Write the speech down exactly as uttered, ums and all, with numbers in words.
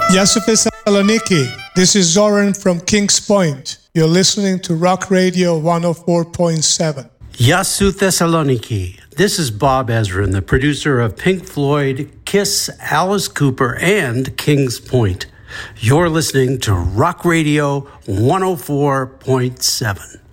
Yasu Thessaloniki, this is Zoran from Kings Point. You're listening to Rock Radio one oh four point seven. Yasu Thessaloniki, this is Bob Ezrin, the producer of Pink Floyd, Kiss, Alice Cooper, and Kings Point. You're listening to Rock Radio one oh four point seven.